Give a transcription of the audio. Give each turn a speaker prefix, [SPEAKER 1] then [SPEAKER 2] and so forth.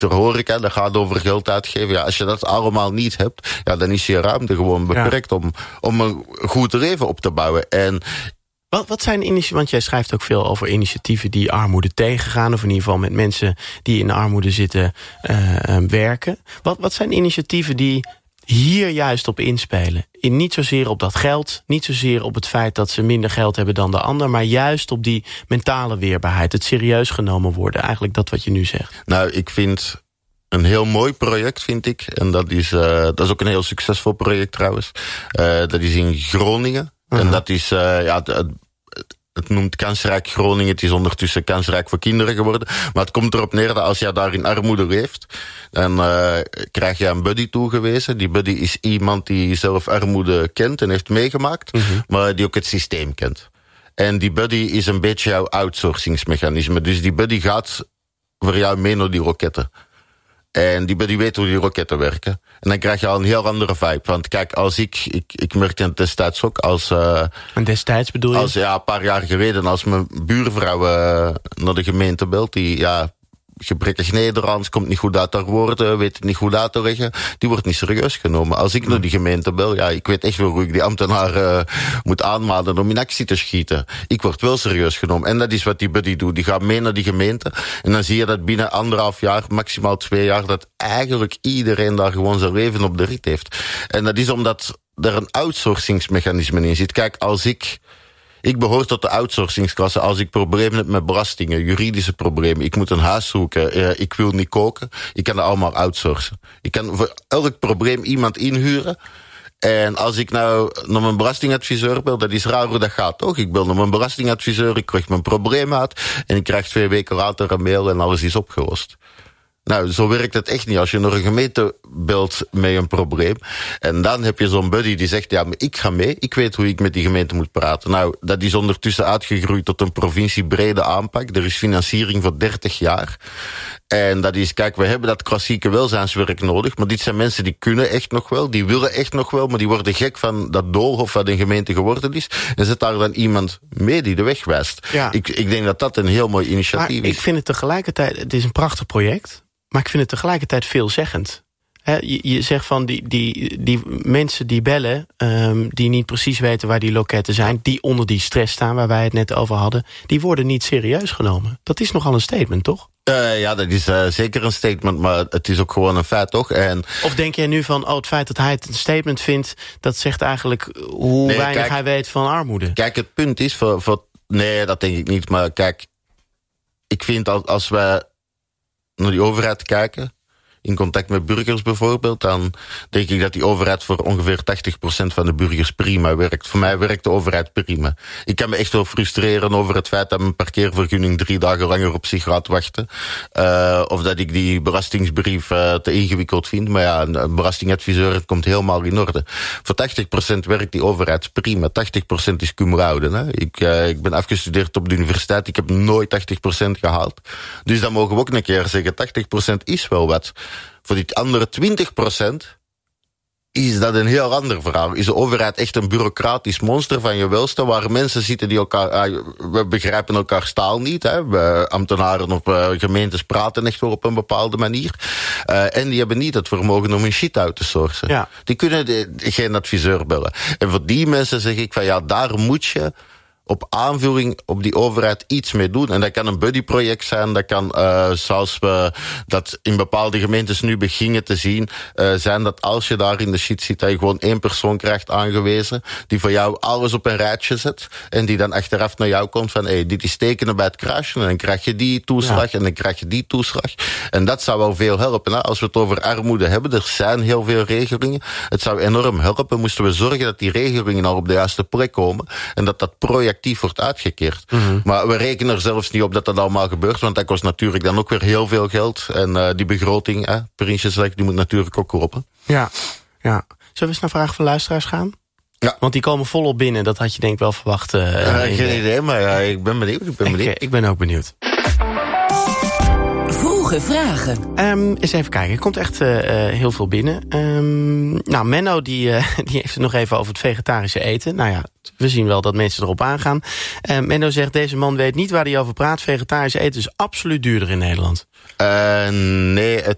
[SPEAKER 1] ter horeca, dat gaat over geld uitgeven. Ja, als je dat allemaal niet hebt, ja, dan is je ruimte gewoon beperkt om een goed leven op te bouwen. En
[SPEAKER 2] wat zijn initiatieven, want jij schrijft ook veel over initiatieven die armoede tegengaan, of in ieder geval met mensen die in de armoede zitten werken. Wat zijn initiatieven die hier juist op inspelen? Niet zozeer op dat geld, niet zozeer op het feit dat ze minder geld hebben dan de ander, maar juist op die mentale weerbaarheid, het serieus genomen worden. Eigenlijk dat wat je nu zegt.
[SPEAKER 1] Nou, ik vind een heel mooi project, vind ik. En dat is ook een heel succesvol project trouwens. Dat is in Groningen. En dat is, het noemt Kansrijk Groningen. Het is ondertussen Kansrijk voor kinderen geworden. Maar het komt erop neer dat als jij daar in armoede leeft, dan krijg je een buddy toegewezen. Die buddy is iemand die zelf armoede kent en heeft meegemaakt, maar die ook het systeem kent. En die buddy is een beetje jouw outsourcingsmechanisme. Dus die buddy gaat voor jou mee naar die roketten. En die buddy weet hoe die roketten werken. En dan krijg je al een heel andere vibe. Want kijk, als ik merkte het destijds ook als
[SPEAKER 2] en destijds bedoel je?
[SPEAKER 1] Een paar jaar geleden, als mijn buurvrouw naar de gemeente belt, die gebrekkig Nederlands, komt niet goed uit haar woorden, weet het niet goed uit te leggen, die wordt niet serieus genomen. Als ik naar die gemeente bel, ik weet echt wel hoe ik die ambtenaar moet aanmanen om in actie te schieten. Ik word wel serieus genomen. En dat is wat die buddy doet. Die gaat mee naar die gemeente en dan zie je dat binnen 1,5 jaar, maximaal 2 jaar, dat eigenlijk iedereen daar gewoon zijn leven op de rit heeft. En dat is omdat er een outsourcingsmechanisme in zit. Kijk, als ik behoor tot de outsourcingsklasse. Als ik problemen heb met belastingen, juridische problemen, ik moet een huis zoeken, ik wil niet koken, ik kan dat allemaal outsourcen. Ik kan voor elk probleem iemand inhuren. En als ik nou naar mijn belastingadviseur bel, dat is raar hoe dat gaat, toch? Ik bel naar mijn belastingadviseur, ik krijg mijn probleem uit en ik krijg 2 weken later een mail en alles is opgelost. Nou, zo werkt het echt niet. Als je naar een gemeente belt met een probleem en dan heb je zo'n buddy die zegt, ja, maar ik ga mee, ik weet hoe ik met die gemeente moet praten. Nou, dat is ondertussen uitgegroeid tot een provinciebrede aanpak. Er is financiering voor 30 jaar. En dat is, kijk, we hebben dat klassieke welzijnswerk nodig, maar dit zijn mensen die kunnen echt nog wel, die willen echt nog wel, maar die worden gek van dat doolhof wat een gemeente geworden is. En zet daar dan iemand mee die de weg wijst. Ja. Ik denk dat dat een heel mooi initiatief is.
[SPEAKER 2] Ik vind het tegelijkertijd, het is een prachtig project, maar ik vind het tegelijkertijd veelzeggend. Je zegt van die mensen die bellen, die niet precies weten waar die loketten zijn, die onder die stress staan waar wij het net over hadden, die worden niet serieus genomen. Dat is nogal een statement, toch?
[SPEAKER 1] Ja, dat is zeker een statement, maar het is ook gewoon een feit, toch?
[SPEAKER 2] Of denk jij nu van, het feit dat hij het een statement vindt, dat zegt eigenlijk hoe weinig hij weet van armoede?
[SPEAKER 1] Kijk, het punt is, nee, dat denk ik niet, maar kijk, ik vind als wij naar die overheid kijken, in contact met burgers bijvoorbeeld, dan denk ik dat die overheid voor ongeveer 80% van de burgers prima werkt. Voor mij werkt de overheid prima. Ik kan me echt wel frustreren over het feit dat mijn parkeervergunning 3 dagen langer op zich gaat wachten. Of dat ik die belastingsbrief te ingewikkeld vind. Maar ja, een belastingadviseur, het komt helemaal in orde. Voor 80% werkt die overheid prima. 80% is cum laude. Hè? Ik ben afgestudeerd op de universiteit. Ik heb nooit 80% gehaald. Dus dan mogen we ook een keer zeggen, 80% is wel wat. Voor die andere 20% is dat een heel ander verhaal. Is de overheid echt een bureaucratisch monster van je welste, waar mensen zitten die elkaar, we begrijpen elkaar taal niet, hè? Ambtenaren of gemeentes praten echt wel op een bepaalde manier. En die hebben niet het vermogen om hun shit uit te sourcen. Ja. Die kunnen geen adviseur bellen. En voor die mensen zeg ik van, daar moet je op aanvulling op die overheid iets mee doen. En dat kan een buddyproject zijn, dat kan, zoals we dat in bepaalde gemeentes nu beginnen te zien, zijn dat als je daar in de shit zit, dat je gewoon 1 persoon krijgt aangewezen, die voor jou alles op een rijtje zet, en die dan achteraf naar jou komt van, dit is tekenen bij het crashen, en dan krijg je die toeslag, en dan krijg je die toeslag. En dat zou wel veel helpen. Hè? Als we het over armoede hebben, er zijn heel veel regelingen. Het zou enorm helpen, moesten we zorgen dat die regelingen al op de juiste plek komen, en dat projectief wordt uitgekeerd. Mm-hmm. Maar we rekenen er zelfs niet op dat dat allemaal gebeurt, want dat kost natuurlijk dan ook weer heel veel geld. En die begroting, Prinsjesweg, die moet natuurlijk ook kloppen. Ja.
[SPEAKER 2] Zullen we eens naar vragen van luisteraars gaan?
[SPEAKER 1] Ja.
[SPEAKER 2] Want die komen volop binnen, dat had je denk ik wel verwacht.
[SPEAKER 1] Geen idee, maar ik ben benieuwd.
[SPEAKER 2] Ik ben ook benieuwd.
[SPEAKER 3] Vroege vragen.
[SPEAKER 2] Eens even kijken, er komt echt heel veel binnen. Menno die heeft het nog even over het vegetarische eten. Nou ja, we zien wel dat mensen erop aangaan. Menno zegt, deze man weet niet waar hij over praat. Vegetarisch eten is absoluut duurder in Nederland.
[SPEAKER 1] Nee, het